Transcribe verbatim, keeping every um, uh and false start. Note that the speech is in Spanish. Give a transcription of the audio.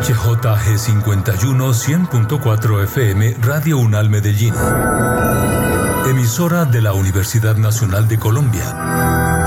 H J G cincuenta y uno cien punto cuatro F M Radio UNAL Medellín. Emisora de la Universidad Nacional de Colombia.